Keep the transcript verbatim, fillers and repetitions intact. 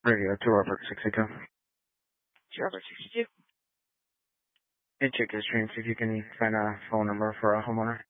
Radio two Robert sixty-two. two Robert sixty-two. Hey, check your stream, see if you can find a phone number for a homeowner.